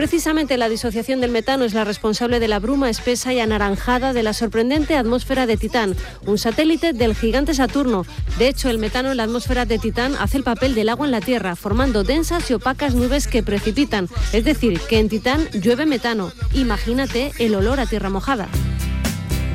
Precisamente la disociación del metano es la responsable de la bruma espesa y anaranjada de la sorprendente atmósfera de Titán, un satélite del gigante Saturno. De hecho, el metano en la atmósfera de Titán hace el papel del agua en la Tierra, formando densas y opacas nubes que precipitan. Es decir, que en Titán llueve metano. Imagínate el olor a tierra mojada.